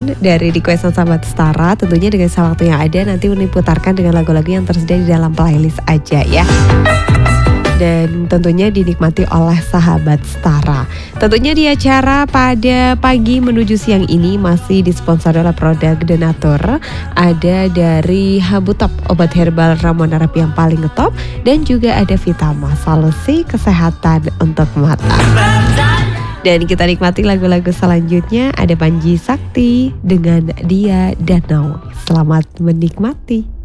pilihan dari requestan sahabat Setara. Tentunya dengan waktu yang ada nanti Uni putarkan dengan lagu-lagu yang tersedia di dalam playlist aja ya. Dan tentunya dinikmati oleh sahabat Setara. Tentunya di acara pada pagi menuju siang ini masih disponsori oleh produk Denatur. Ada dari Habutop, obat herbal ramuan terapi yang paling ngetop. Dan juga ada Vitama, solusi kesehatan untuk mata. Dan kita nikmati lagu-lagu selanjutnya. Ada Panji Sakti dengan Dia Danau. Selamat menikmati.